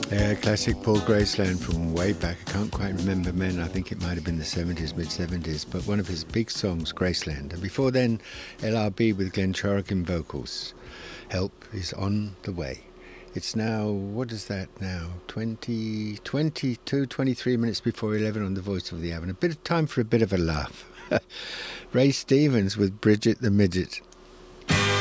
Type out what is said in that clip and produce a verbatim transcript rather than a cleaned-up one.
Yeah, classic Paul Graceland from way back. I can't quite remember when. I think it might have been the seventies, mid-seventies. But one of his big songs, Graceland. And before then, L R B with Glenn Chorikin vocals. Help is on the way. It's now, what is that now? twenty, twenty-two, twenty-three minutes before eleven on The Voice of the Avon. A bit of time for a bit of a laugh. Ray Stevens with Bridget the Midget.